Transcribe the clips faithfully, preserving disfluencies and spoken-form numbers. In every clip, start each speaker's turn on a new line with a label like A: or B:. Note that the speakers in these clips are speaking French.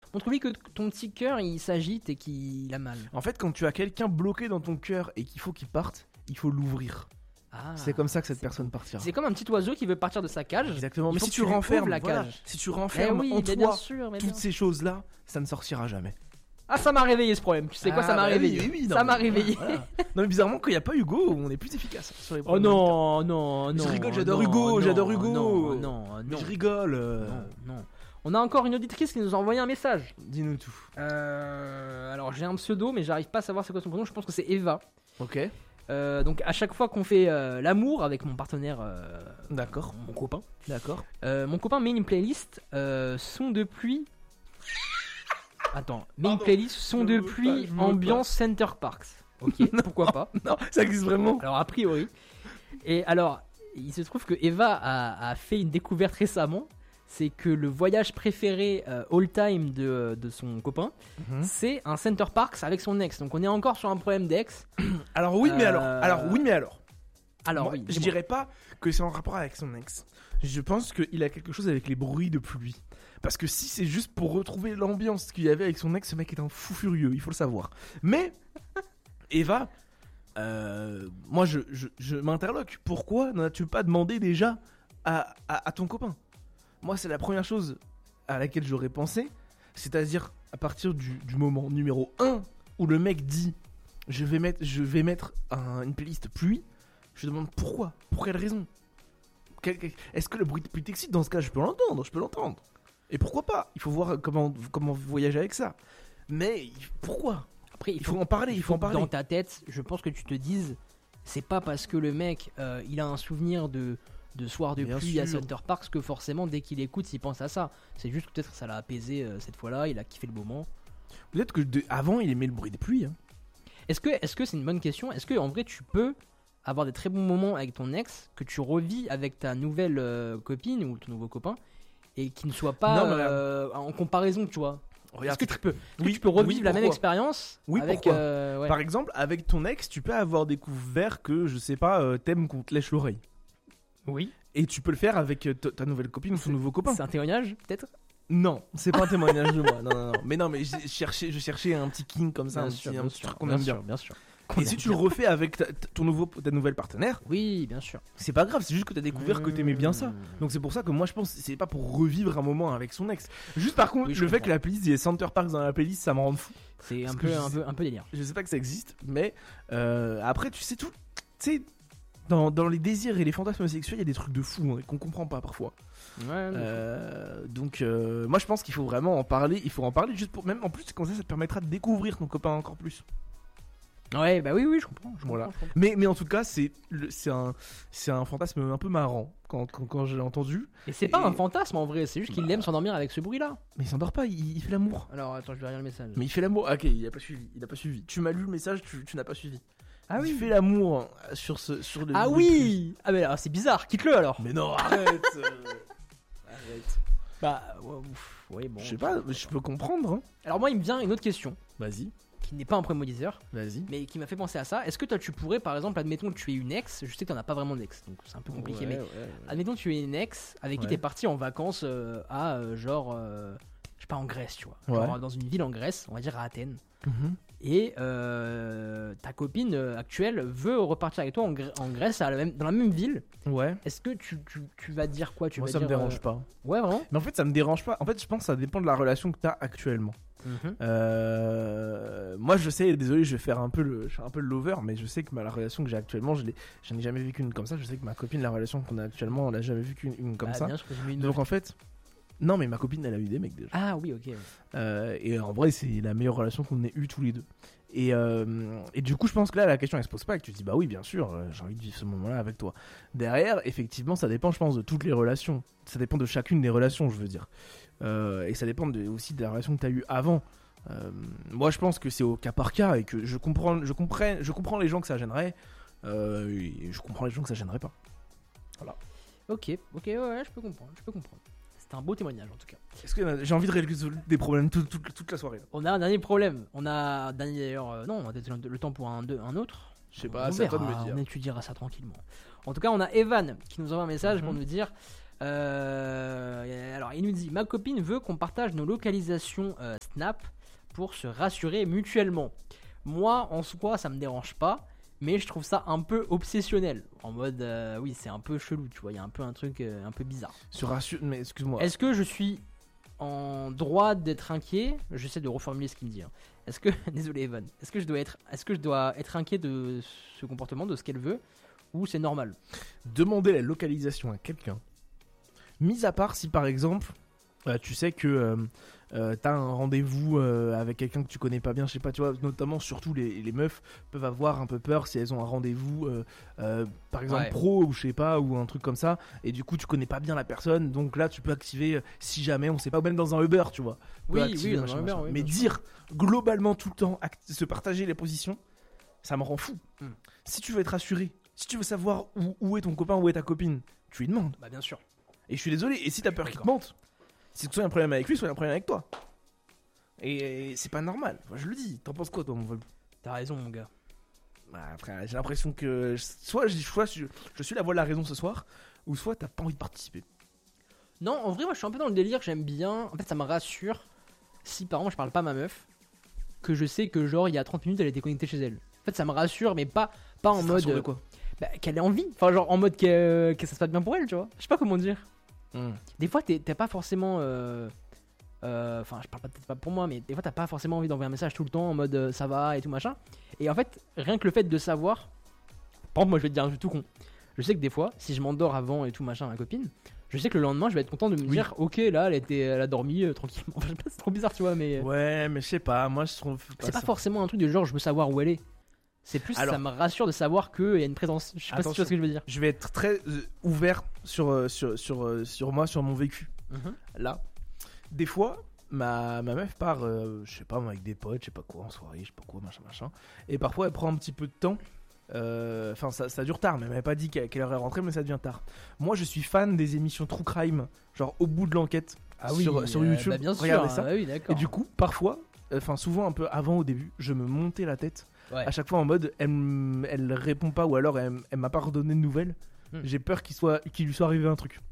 A: Montre-lui que ton petit cœur il s'agite et qu'il a mal.
B: En fait, quand tu as quelqu'un bloqué dans ton cœur et qu'il faut qu'il parte, il faut l'ouvrir.
A: Ah,
B: c'est comme ça que cette personne partira.
A: C'est comme un petit oiseau qui veut partir de sa cage.
B: Exactement.
A: Il
B: Mais
A: faut
B: si
A: que
B: tu
A: lui
B: renfermes
A: ouvres la
B: voilà,
A: cage.
B: si tu renfermes
A: Eh oui,
B: en
A: mais
B: toi
A: bien sûr, mais
B: toutes
A: bien.
B: ces choses-là, ça ne sortira jamais.
A: Ah, ça m'a réveillé ce problème. Tu sais quoi,
B: Ah,
A: ça m'a
B: bah
A: réveillé.
B: oui, oui, non,
A: ça
B: mais
A: m'a
B: voilà,
A: réveillé.
B: voilà. Non mais bizarrement quand il n'y a pas Hugo, on est plus efficace sur les
A: Oh
B: problèmes
A: non, non, non.
B: Je rigole, j'adore
A: non,
B: Hugo,
A: non,
B: j'adore Hugo.
A: Non, non,
B: Mais
A: non.
B: je rigole. euh,
A: Non, non. On a encore une auditrice qui nous a envoyé un message.
B: Dis-nous tout.
A: Euh, alors j'ai un pseudo, mais j'arrive pas à savoir c'est quoi son prénom. Je pense que c'est Eva.
B: Ok.
A: Euh, donc à chaque fois qu'on fait euh, l'amour avec mon partenaire, euh,
B: D'accord.
A: mon copain,
B: D'accord.
A: euh, mon copain met une playlist euh, son de pluie. Attends, met une
B: Pardon.
A: playlist son
B: Je
A: de
B: veux pas,
A: pluie
B: je veux
A: ambiance Center Parks. Ok, pourquoi pas.
B: Non, ça existe vraiment.
A: Alors a priori. Et alors, il se trouve que Eva a, a fait une découverte récemment. C'est que le voyage préféré euh, all time de, de son copain,
B: Mhm.
A: c'est un Center Parks avec son ex. Donc on est encore sur un problème d'ex.
B: Alors oui, mais
A: Euh,
B: alors. Alors oui, mais alors.
A: Alors
B: Moi,
A: oui,
B: je
A: dis-moi.
B: dirais pas que c'est en rapport avec son ex. Je pense qu'il a quelque chose avec les bruits de pluie. Parce que si c'est juste pour retrouver l'ambiance qu'il y avait avec son ex, ce mec est un fou furieux, il faut le savoir. Mais, Eva, euh, moi je, je, je m'interloque. Pourquoi n'as-tu pas demandé déjà à, à, à ton copain ? Moi, c'est la première chose à laquelle j'aurais pensé. C'est-à-dire, à partir du, du moment numéro un où le mec dit je vais mettre, je vais mettre un- une playlist pluie. Je demande pourquoi, pour quelle raison. Quel- quel- Est-ce que le bruit de pluie t'excite ? Dans ce cas, je peux l'entendre, je peux l'entendre. Et pourquoi pas ? Il faut voir comment, comment voyager avec ça. Mais il- pourquoi ?
A: Après,
B: Il faut en parler, il faut en
A: que
B: parler.
A: Dans ta tête, je pense que tu te dises, c'est pas parce que le mec, euh, il a un souvenir de, de soir de
B: Bien
A: pluie à
B: sûr.
A: Center Parks que forcément, dès qu'il écoute, il pense à ça. C'est juste que peut-être ça l'a apaisé euh, cette fois-là, il a kiffé le moment.
B: Peut-être que de- avant, il aimait le bruit des pluies. Hein.
A: Est-ce que, est-ce que c'est une bonne question ? Est-ce que en vrai, tu peux avoir des très bons moments avec ton ex que tu revis avec ta nouvelle euh, copine ou ton nouveau copain et qui ne soit pas
B: Non, mais
A: euh, en comparaison, tu vois ?
B: Regarde,
A: Est-ce que tu peux, est-ce que
B: oui,
A: tu peux revivre
B: oui,
A: la même
B: pourquoi ?
A: expérience
B: Oui,
A: avec
B: pourquoi
A: euh, ouais.
B: Par exemple, avec ton ex, tu peux avoir découvert que, je sais pas, euh, t'aimes qu'on te lèche l'oreille.
A: Oui.
B: Et tu peux le faire avec euh, ta ta nouvelle copine ou ton nouveau copain.
A: C'est un témoignage, peut-être ?
B: Non, c'est pas un témoignage de moi. Non, non, non. Mais non, mais j'ai cherché, je cherchais un petit king comme ça, un
A: Bien
B: petit,
A: sûr,
B: un
A: bien
B: petit
A: sûr,
B: truc qu'on
A: bien
B: aime bien.
A: sûr, bien sûr.
B: Et si tu le refais avec ta, ton nouveau, ta nouvelle partenaire,
A: Oui, bien sûr.
B: c'est pas grave, c'est juste que t'as découvert que t'aimais bien ça. Donc c'est pour ça que moi je pense que c'est pas pour revivre un moment avec son ex. Juste par contre,
A: Oui, je
B: le fait
A: comprends.
B: que la playlist, il y ait Center Parks dans la playlist, ça me rend fou.
A: C'est un
B: Parce
A: peu,
B: que je
A: un,
B: sais-
A: peu, un peu délire.
B: Je sais pas que ça existe, mais euh, après tu sais tout, tu sais, dans, dans les désirs et les fantasmes sexuels, il y a des trucs de fou hein, qu'on comprend pas parfois.
A: Ouais,
B: Euh, donc euh, moi je pense qu'il faut vraiment en parler, il faut en parler juste pour même en plus comme ça ça te permettra de découvrir ton copain encore plus.
A: ouais, bah oui, oui, je comprends. Je
B: Voilà.
A: comprends, je comprends.
B: Mais mais en tout cas, c'est le- c'est un c'est un fantasme un peu marrant quand quand, quand je l'ai entendu.
A: Et c'est pas
B: Et-
A: un fantasme en vrai, c'est juste qu'il
B: Bah.
A: aime s'endormir avec ce bruit-là.
B: Mais il s'endort pas, il, il fait l'amour.
A: Alors attends, je vais lire le message.
B: Mais il fait l'amour. Ah, OK, il a pas suivi, il a pas suivi. Tu m'as lu le message, tu, tu n'as pas suivi.
A: Ah
B: Il
A: oui.
B: fait l'amour sur ce sur le
A: Ah
B: le
A: oui. Ah mais alors, c'est bizarre. Quitte-le alors.
B: plus. Mais non, arrête. euh, arrête.
A: Bah ouais, ouf, ouais, bon.
B: Je sais pas, je peux comprendre hein.
A: Alors moi, il me vient une autre question
B: Vas-y,
A: qui n'est pas un prémoniteur,
B: vas-y.
A: mais qui m'a fait penser à ça. Est-ce que toi, tu pourrais, par exemple, admettons que tu es une ex. Je sais que t'en as pas vraiment d'ex, donc c'est un peu compliqué,
B: Ouais,
A: mais
B: ouais, ouais.
A: admettons que tu es une ex avec qui
B: Ouais.
A: t'es parti en vacances euh, à euh, genre, euh, je sais pas, en Grèce, tu vois,
B: Ouais.
A: genre dans une ville en Grèce, on va dire à Athènes.
B: Mhm.
A: Et euh, ta copine euh, actuelle veut repartir avec toi en, Grè- en Grèce à la même- dans la même ville.
B: Ouais.
A: Est-ce que tu, tu, tu vas dire quoi tu
B: Moi
A: vas
B: ça me
A: dire,
B: dérange
A: euh,
B: pas.
A: Ouais, vraiment.
B: Mais en fait, ça me dérange pas. En fait, je pense que ça dépend de la relation que t'as actuellement.
A: Mhm.
B: Euh, moi, je sais, désolé, je vais faire un peu le, je fais un peu le lover, mais je sais que ma, la relation que j'ai actuellement, je l'ai, j'en ai jamais vécu une comme ça. Je sais que ma copine, la relation qu'on a actuellement, on n'a jamais vécu une, une comme
A: Bah,
B: ça.
A: bien sûr que j'ai mis une
B: Donc
A: meuf.
B: en fait, non, mais ma copine, elle a eu des mecs déjà.
A: Ah oui, ok. ouais.
B: Euh, et en vrai, c'est la meilleure relation qu'on ait eue tous les deux. Et, euh, et du coup, je pense que là, la question elle se pose pas. Et que tu te dis, bah oui, bien sûr, euh, j'ai envie de vivre ce moment-là avec toi. Derrière, effectivement, ça dépend, je pense, de toutes les relations. Ça dépend de chacune des relations, je veux dire. Euh, et ça dépend de, aussi de la relation que tu as eue avant. Euh, moi, je pense que c'est au cas par cas et que je comprends, je comprends, je comprends les gens que ça gênerait. Euh, et je comprends les gens que ça gênerait pas.
A: Ok, ok, ouais, ouais, je peux comprendre, je peux comprendre. C'était un beau témoignage en tout cas.
B: Est-ce que j'ai envie de résoudre des problèmes toute, toute, toute la soirée là.
A: On a un dernier problème. On a un dernier d'ailleurs. euh, non, on a peut-être le temps pour un, deux, un autre.
B: Je sais pas,
A: On
B: c'est à toi de
A: verra,
B: me dire.
A: On étudiera ça tranquillement. En tout cas, on a Evan qui nous envoie un message
B: Mhm.
A: pour nous dire Euh, alors, il nous dit ma copine veut qu'on partage nos localisations euh, Snap pour se rassurer mutuellement. Moi, en soi, ça me dérange pas, mais je trouve ça un peu obsessionnel. En mode, euh, oui, c'est un peu chelou, tu vois. Il y a un peu un truc euh, un peu bizarre.
B: Sur rassure, mais excuse-moi.
A: Est-ce que je suis en droit d'être inquiet? J'essaie de reformuler ce qu'il me dit. Hein. Est-ce que, désolé Evan, est-ce que je dois être, est-ce que je dois être inquiet de ce comportement, de ce qu'elle veut, ou c'est normal?
B: Demander la localisation à quelqu'un, mis à part si par exemple, euh, tu sais que euh, euh, t'as un rendez-vous euh, avec quelqu'un que tu connais pas bien, je sais pas, tu vois, notamment surtout les, les meufs peuvent avoir un peu peur si elles ont un rendez-vous, euh, euh, par exemple
A: Ouais.
B: pro ou je sais pas, ou un truc comme ça, et du coup tu connais pas bien la personne, donc là tu peux activer euh, si jamais on sait pas, ou même dans un Uber, tu vois. Tu peux
A: Oui,
B: activer
A: oui, dans
B: machin,
A: un Uber,
B: machin.
A: oui,
B: Mais
A: bien sûr.
B: dire globalement tout le temps, act- se partager les positions, ça me rend fou.
A: Hmm.
B: Si tu veux être rassuré, si tu veux savoir où, où est ton copain, où est ta copine, tu lui demandes.
A: Bah bien sûr.
B: Et je suis désolé, et si t'as peur qu'il te
A: D'accord.
B: mente, c'est que soit il y a un problème avec lui, soit il y a un problème avec toi. Et c'est pas normal, moi, je le dis. T'en penses quoi toi mon vol?
A: T'as raison mon gars.
B: Bah, frère, j'ai l'impression que soit, je- soit je, je suis la voix de la raison ce soir, ou soit t'as pas envie de participer.
A: Non, en vrai, moi je suis un peu dans le délire, j'aime bien. En fait, ça me rassure si par exemple je parle pas à ma meuf, que je sais que genre il y a trente minutes elle était connectée chez elle. En fait, ça me rassure, mais pas, pas en
B: Ça te
A: mode.
B: rassure de
A: euh,
B: quoi?
A: bah, qu'elle ait envie. Enfin, genre en mode que, que ça se passe bien pour elle, tu vois. Je sais pas comment dire.
B: Hmm.
A: Des fois, t'es t'es pas forcément. euh, euh, Enfin, je parle pas- peut-être pas pour moi, mais des fois, t'as pas forcément envie d'envoyer un message tout le temps en mode euh, ça va et tout machin. Et en fait, rien que le fait de savoir. Par exemple, moi je vais te dire un truc tout con. Je sais que des fois, si je m'endors avant et tout machin à ma copine, je sais que le lendemain, je vais être content de me
B: Oui.
A: dire ok, là, elle, était, elle a dormi euh, tranquillement. Enfin, je sais pas, c'est trop bizarre, tu vois, mais.
B: Ouais, mais je sais pas, moi je trouve.
A: C'est pas
B: ça-
A: forcément un truc de genre je veux savoir où elle est. C'est plus
B: Alors-
A: ça me rassure de savoir qu'il y a une présence. Je sais pas si tu vois ce que je veux dire.
B: Je vais être très euh, ouvert sur, euh, sur, sur, euh, sur moi, sur mon vécu.
A: Mhm.
B: Là, des fois, ma, ma meuf part, euh, je sais pas, moi, avec des potes, je sais pas quoi, en soirée, je sais pas quoi, machin, machin. Et parfois, elle prend un petit peu de temps. Euh, Enfin, ça, ça dure tard, mais elle m'avait pas dit qu'à quelle heure elle rentrait, mais ça devient tard. Moi, je suis fan des émissions True Crime, genre au bout de l'enquête sur, sur
A: euh,
B: YouTube.
A: bah, bien sûr.
B: Regardez
A: hein,
B: ça.
A: bah oui, d'accord.
B: Et du coup, parfois, enfin, souvent un peu avant au début, je me montais la tête.
A: Ouais.
B: À chaque fois en mode, elle, m- elle répond pas ou alors elle, m- elle m'a pas redonné de nouvelles.
A: Hmm.
B: J'ai peur qu'il soit, qu'il lui soit arrivé un truc.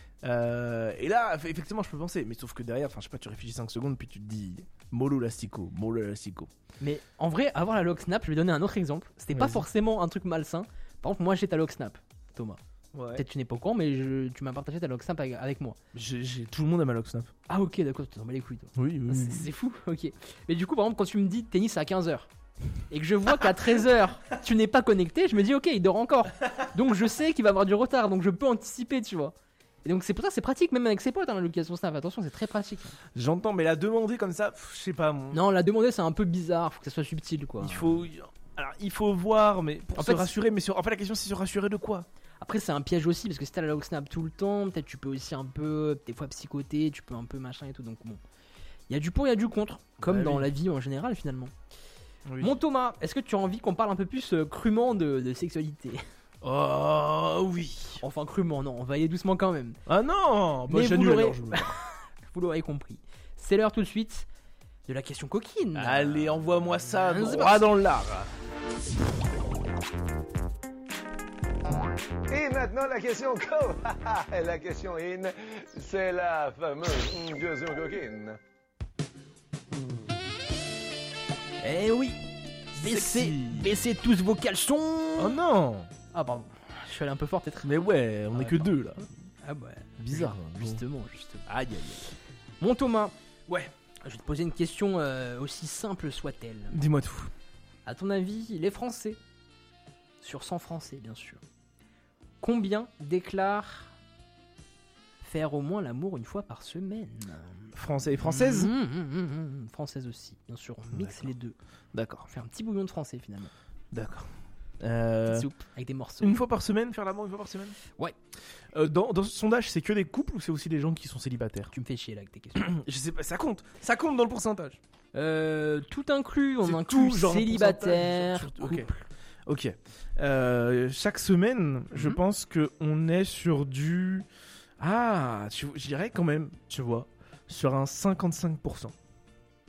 B: Euh, et là, eff- effectivement, je peux penser, mais sauf que derrière, enfin, je sais pas, tu réfléchis cinq secondes, puis tu te dis mollo lastico, mollo lastico.
A: Mais en vrai, avoir la lock snap, je vais donner un autre exemple. C'était pas
B: Vas-y.
A: forcément un truc malsain. Par exemple, moi j'ai ta lock snap, Thomas.
B: Ouais.
A: Peut-être tu n'es pas au courant, mais je- tu m'as partagé ta lock snap avec, avec moi.
B: J'ai, j'ai- tout le monde a ma lock snap.
A: Ah ok, d'accord, tu t'en bats les couilles toi.
B: Oui, oui.
A: C'est c'est fou, ok. Mais du coup, par exemple, quand tu me dis tennis à quinze heures et que je vois qu'à treize heures tu n'es pas connecté, je me dis ok, il dort encore. Donc je sais qu'il va avoir du retard, donc je peux anticiper, tu vois. Et donc c'est pour ça que c'est pratique, même avec ses potes, hein, la location snap. Attention, c'est très pratique.
B: J'entends, mais la demander comme ça, pff, je sais pas. Mon...
A: Non, la demander c'est un peu bizarre, faut que ça soit subtil quoi.
B: Il faut, alors il faut voir, mais pour
A: En
B: se
A: fait,
B: rassurer. Mais sur... en fait, la question c'est se rassurer de quoi?
A: Après, c'est un piège aussi parce que si t'as la log snap tout le temps, peut-être tu peux aussi un peu, des fois psychoter, tu peux un peu machin et tout. Donc bon, il y a du pour, il y a du contre, comme
B: Bah
A: dans
B: oui.
A: la vie en général finalement.
B: Oui.
A: Mon Thomas, est-ce que tu as envie qu'on parle un peu plus euh, crûment de, de sexualité?
B: Oh oui.
A: Enfin crûment, non, on va y aller doucement quand même.
B: Ah non, bah,
A: Mais vous
B: j'annule
A: l'aurez-
B: alors, je-
A: Vous l'aurez compris. C'est l'heure tout de suite de la question coquine.
B: Allez, envoie-moi ça
A: C'est
B: droit
A: parti.
B: dans le lard.
C: Et maintenant, la question co. La question in, c'est la fameuse mm, question coquine.
A: Eh oui, baissez,
B: Sexy.
A: baissez tous vos caleçons.
B: Oh non.
A: Ah pardon, je suis allé un peu fort peut-être.
B: Mais ouais, on
A: Ah
B: est
A: ouais,
B: que
A: non.
B: deux là.
A: Ah ouais,
B: Bizarre. hein.
A: justement, justement.
B: Aïe aïe aïe.
A: Mon Thomas,
B: Ouais.
A: je vais te poser une question euh, aussi simple soit-elle.
B: Dis-moi tout.
A: À ton avis, les Français, sur cent Français bien sûr, combien déclarent faire au moins l'amour une fois par semaine?
B: Français et française.
A: Mmh, mmh, mmh, mmh, Française aussi, bien sûr, on mixe
B: D'accord.
A: les deux.
B: D'accord.
A: On fait un petit bouillon de français finalement.
B: D'accord. Euh,
A: Petite soupe avec des morceaux.
B: Une fois par semaine, faire l'amour une fois par semaine.
A: Ouais.
B: Euh, dans, dans ce sondage, c'est que des couples ou c'est aussi des gens qui sont célibataires?
A: Tu me fais chier là avec tes questions.
B: Je sais pas, ça compte. Ça compte dans le pourcentage.
A: Euh, tout inclus, on
B: C'est
A: inclut
B: tout, genre, un
A: célibataire,
B: pourcentage, sur- ok.
A: couple.
B: Ok. Euh, chaque semaine, je
A: Mhm.
B: pense que on est sur du. Ah, tu, je dirais quand même, tu vois, sur un cinquante-cinq pour cent.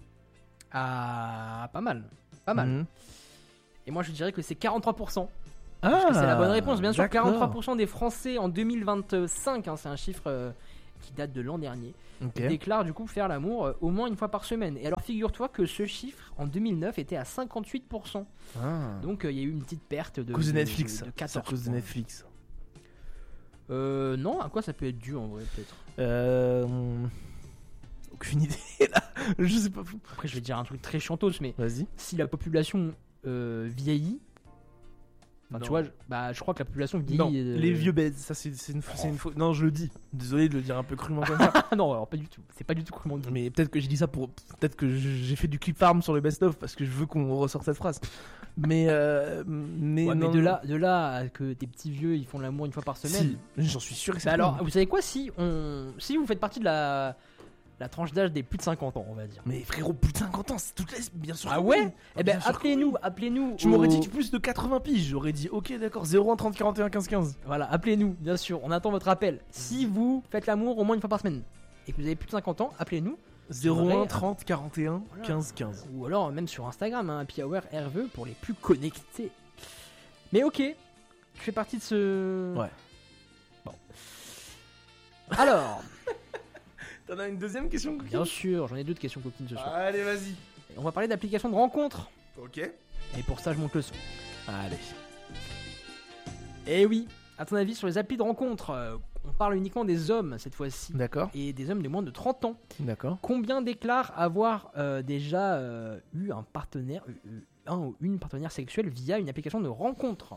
A: Ah, pas mal, pas mal.
B: Mhm.
A: Et moi je dirais que c'est quarante-trois pour cent.
B: Ah,
A: Parce que c'est la bonne réponse, bien sûr.
B: d'accord.
A: quarante-trois pour cent des Français en deux mille vingt-cinq, hein, c'est un chiffre euh, qui date de l'an dernier,
B: Ok.
A: déclarent du coup faire l'amour euh, au moins une fois par semaine. Et alors figure-toi que ce chiffre en deux mille neuf était à cinquante-huit pour cent.
B: Ah.
A: Donc euh, il y a eu une petite perte de,
B: À cause de
A: de-
B: Netflix,
A: de,
B: ça.
A: de
B: C'est à
A: quatorze
B: cause de
A: points.
B: Netflix.
A: Euh, non, à quoi ça peut être dû en vrai peut-être.
B: Euh... Aucune idée là. Je sais pas.
A: Après je vais te dire un truc très chantos, mais
B: Vas-y.
A: si la population euh, vieillit, enfin,
B: Non.
A: tu vois, je, bah, je crois que la population vieillit.
B: Non,
A: euh,
B: les vieux baisent. Ça, c'est c'est une, c'est une faute. Non, je le dis. Désolé de le dire un peu crûment comme ça.
A: Ah non, alors pas du tout. C'est pas du tout comment dire.
B: Mais peut-être que j'ai dit ça pour. Peut-être que j'ai fait du clip farm sur le best-of parce que je veux qu'on ressorte cette phrase. Mais. Euh... Mais,
A: Ouais, mais
B: non,
A: de là, de là à que tes petits vieux ils font l'amour une fois par semaine.
B: Si, j'en suis sûr et
A: Bah
B: certain.
A: alors, vous savez quoi, si on, si vous faites partie de la, la tranche d'âge des plus de cinquante ans, on va dire.
B: Mais frérot, plus de cinquante ans, c'est toutes les. Bien sûr.
A: Ah
B: que
A: ouais
B: oui.
A: Eh ben
B: Bien sûr que
A: appelez-nous,
B: oui.
A: appelez-nous.
B: Tu m'aurais
A: au-
B: dit que plus de quatre-vingts piges. J'aurais dit ok, d'accord, zéro un trente quarante et un quinze quinze.
A: Voilà, appelez-nous, bien sûr. On attend votre appel. Si vous faites l'amour au moins une fois par semaine et que vous avez plus de cinquante ans, appelez-nous.
B: zéro un
A: Ouais.
B: trente quarante et un
A: Voilà.
B: quinze quinze.
A: Ou alors même sur Instagram, hein, Happy Hour R V E pour les plus connectés. Mais ok, tu fais partie de ce.
B: Ouais.
A: Bon. Alors,
B: T'en as une deuxième question, Cookie
A: bien sûr, j'en ai deux de questions coquines ce soir.
B: Allez, vas-y.
A: On va parler d'applications de rencontres.
B: Ok.
A: Et pour ça, je monte le son.
B: Allez.
A: Eh oui, à ton avis, sur les applis de rencontres, euh, on parle uniquement des hommes cette fois-ci.
B: D'accord.
A: Et des hommes de moins de trente ans.
B: D'accord.
A: Combien déclarent avoir euh, déjà euh, eu un partenaire, euh, euh, un ou une partenaire sexuelle via une application de rencontre?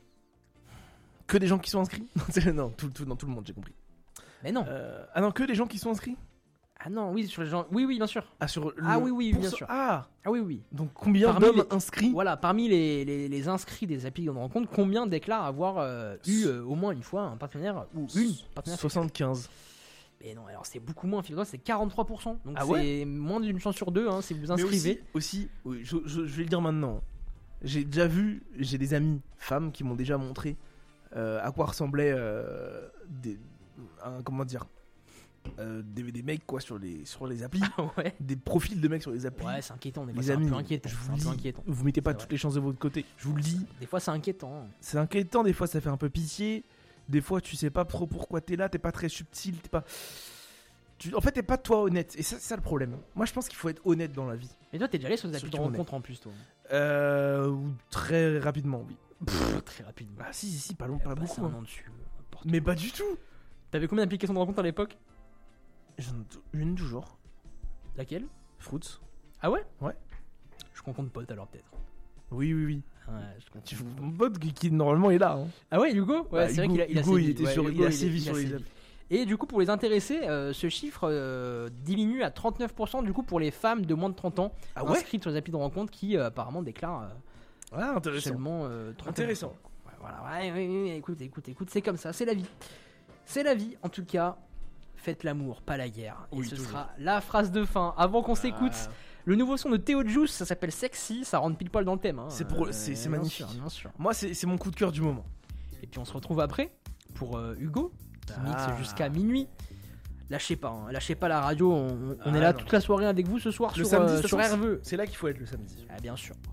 B: Que des gens qui sont inscrits Non, c'est- non, tout, tout, non, tout le monde, j'ai compris.
A: Mais non.
B: Euh, ah non, que des gens qui sont inscrits
A: Ah non, oui, sur les gens. Oui, oui, bien sûr.
B: Ah, sur le...
A: Ah oui, oui,
B: pour
A: bien
B: ce-
A: sûr.
B: Ah,
A: Ah oui, oui.
B: donc combien
A: Parmi
B: d'hommes
A: les-
B: inscrits
A: Voilà, parmi les, les, les inscrits des applis de rencontre, combien déclarent avoir euh, eu euh, au moins une fois un partenaire ou une partenaire sexuelle?
B: soixante-quinze.
A: Mais non, alors c'est beaucoup moins, figure-toi, c'est quarante-trois pour cent. Donc
B: Ah
A: c'est
B: ouais
A: moins d'une chance sur deux hein, si vous
B: Mais
A: inscrivez.
B: aussi, aussi oui, je, je- je vais le dire maintenant. J'ai déjà vu, j'ai des amis femmes qui m'ont déjà montré euh, à quoi ressemblaient euh, des, un- comment dire, euh, des, des mecs quoi sur les sur les applis,
A: ouais.
B: des profils de mecs sur les applis.
A: Ouais, c'est inquiétant. Des fois,
B: Les
A: c'est
B: amis,
A: un peu inquiétant.
B: je vous
A: C'est un
B: le
A: peu
B: dis,
A: inquiétant.
B: vous mettez pas
A: C'est
B: toutes
A: vrai.
B: les chances de votre côté. Je vous le dis.
A: Des fois, c'est inquiétant.
B: C'est inquiétant, des fois ça fait un peu pitié. Des fois tu sais pas trop pourquoi t'es là, t'es pas très subtil, t'es pas. Tu... En fait, t'es pas toi honnête. Et ça, c'est ça le problème. Moi je pense qu'il faut être honnête dans la vie.
A: Mais toi, t'es déjà allé sur des applis de
B: Surtout honnête.
A: rencontre en plus, toi.
B: Euh. ou Très rapidement, oui.
A: Pff, très rapidement.
B: Ah si, si, si, pas long,
A: Eh
B: pas
A: bah, c'est
B: beaucoup.
A: un
B: hein.
A: an dessus. n'importe
B: Mais pas du tout.
A: quoi. T'avais combien d'applications de rencontre à l'époque?
B: J'en ai une toujours.
A: Laquelle?
B: Fruits.
A: Ah ouais?
B: Ouais.
A: Je compte pote alors peut-être.
B: Oui, oui, oui.
A: Ouais, je compte.
B: Tu- Mon pote qui, qui, normalement est là. hein.
A: Ah ouais, Hugo? Ouais,
B: Bah,
A: c'est vrai
B: Hugo-
A: qu'il a, il a
B: Hugo, il
A: sévi.
B: était
A: Ouais,
B: sur-
A: Hugo,
B: il a
A: il-
B: sévi
A: il
B: sur les
A: sévi.
B: applis.
A: Et du coup, pour les intéressés, euh, ce chiffre euh, diminue à trente-neuf pour cent du coup pour les femmes de moins de trente ans
B: Ah ouais.
A: inscrites sur les applis de rencontre qui euh, apparemment déclarent euh,
B: Ah, intéressant.
A: seulement euh, trente.
B: Intéressant.
A: Ouais, voilà, ouais, ouais, ouais, écoute, écoute, écoute, c'est comme ça, c'est la vie. C'est la vie, en tout cas. Faites l'amour, pas la guerre. Et
B: Oui,
A: ce
B: toujours.
A: sera la phrase de fin. Avant qu'on s'écoute,
B: Ah.
A: le nouveau son de Théo Juice, ça s'appelle Sexy, ça rentre pile poil dans le thème. hein.
B: C'est pour-
A: Euh,
B: c'est- c'est
A: bien
B: magnifique.
A: sûr, bien sûr.
B: Moi, c'est c'est mon coup de cœur du moment.
A: Et puis on se retrouve après pour euh, Hugo, qui
B: Ah.
A: mixe jusqu'à minuit. Lâchez pas, hein, lâchez pas la radio, on, on
B: Ah,
A: est là
B: non.
A: toute la soirée avec vous ce soir
B: Le
A: sur,
B: samedi,
A: euh,
B: de toute
A: sur
B: façon,
A: R V E.
B: C'est là qu'il faut être le samedi.
A: Ah bien sûr.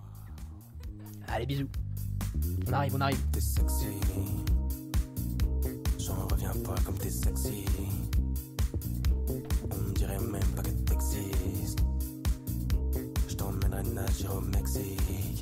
A: Allez bisous. On arrive, on arrive.
D: T'es sexy, j'en reviens pas comme t'es sexy. On dirait même pas que t'existes. Je t'emmènerai nager au Mexique.